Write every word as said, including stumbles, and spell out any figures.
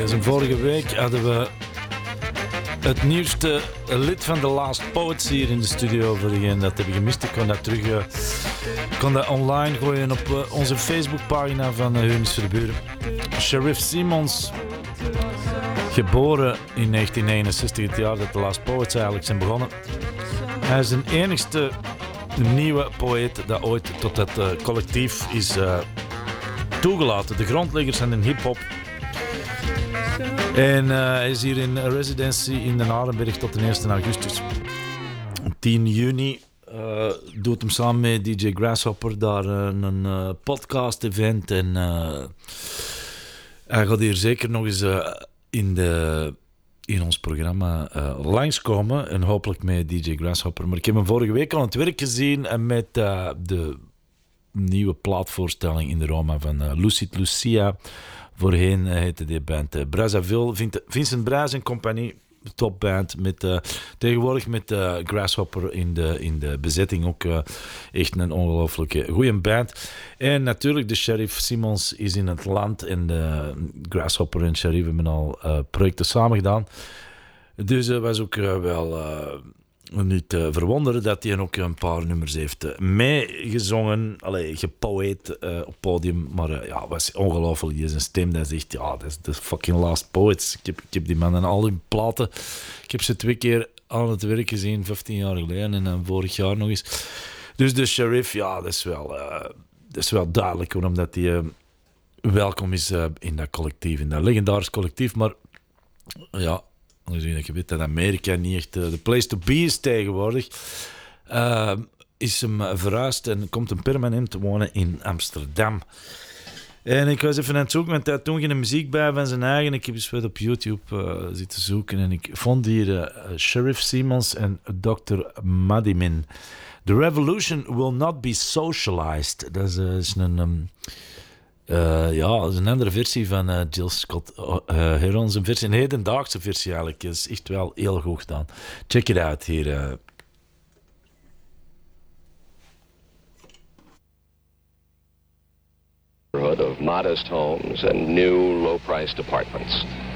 zijn vorige week hadden we het nieuwste lid van The Last Poets hier in de studio. Voor degenen dat hebben gemist, ik kon dat terug uh, ik kon dat online gooien op uh, onze Facebookpagina van uh, Hunis Verburen. Sherif Simons, geboren in negentien negenenzestig, het jaar dat The Last Poets eigenlijk zijn begonnen. Hij is de enigste nieuwe poëet dat ooit tot het uh, collectief is uh, toegelaten. De grondleggers zijn in hip-hop. En uh, hij is hier in residency in Den Arenberg tot de eerste augustus. Op tien juni uh, doet hem samen met D J Grasshopper daar uh, een uh, podcast-event. En uh, hij gaat hier zeker nog eens uh, in, de, in ons programma uh, langskomen. En hopelijk met D J Grasshopper. Maar ik heb hem vorige week al aan het werk gezien met uh, de nieuwe plaatvoorstelling in de Roma van uh, Lucid Lucia. Voorheen uh, heette die band uh, Brazzaville. Vincent Braz en compagnie, topband. Met, uh, tegenwoordig met uh, Grasshopper in de, in de bezetting. Ook uh, echt een ongelooflijke goede band. En natuurlijk, de Sherif Simons is in het land. En de Grasshopper en Sherif hebben al uh, projecten samen gedaan. Dus het uh, was ook uh, wel... Uh, niet te verwonderen dat hij ook een paar nummers heeft meegezongen, allee, gepoëet uh, op het podium, maar uh, ja, was ongelooflijk. Die is een stem dat zegt, ja, dat is de fucking Last Poets. Ik heb, ik heb die man en al hun platen, ik heb ze twee keer aan het werk gezien, vijftien jaar geleden en dan vorig jaar nog eens. Dus de Sherif, ja, dat is wel, uh, dat is wel duidelijk, omdat hij uh, welkom is uh, in dat collectief, in dat legendarisch collectief, maar ja, aangezien dat je weet dat Amerika niet echt de place to be is tegenwoordig, uh, is hem verhuisd en komt hem permanent te wonen in Amsterdam. En ik was even aan het zoeken, want hij had toen geen muziek bij van zijn eigen. Ik heb eens wat op YouTube uh, zitten zoeken en ik vond hier uh, Sherif Simons en dokter Madimin. The revolution will not be socialized. Dat is, uh, is een... Um, Uh, ja, dat is een andere versie van uh, Jill Scott uh, Heron. Een versie, een hedendaagse versie eigenlijk. Dat is echt wel heel goed gedaan. Check it out hier. Uh. Of modest homes and new low-priced apartments.